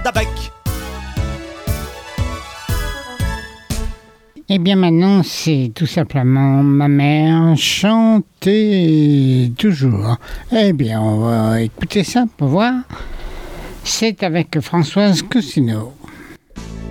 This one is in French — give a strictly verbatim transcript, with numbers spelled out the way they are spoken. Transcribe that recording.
avec. Eh bien maintenant, c'est tout simplement ma mère chanter toujours. Eh bien, on va écouter ça pour voir. C'est avec Françoise Cousineau.